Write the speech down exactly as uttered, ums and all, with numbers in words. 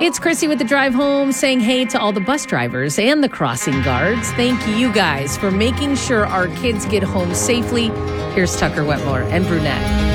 It's Chrissy with the drive home saying hey to all the bus drivers and the crossing guards. Thank you guys for making sure our kids get home safely. Here's Tucker Wetmore and Brunette.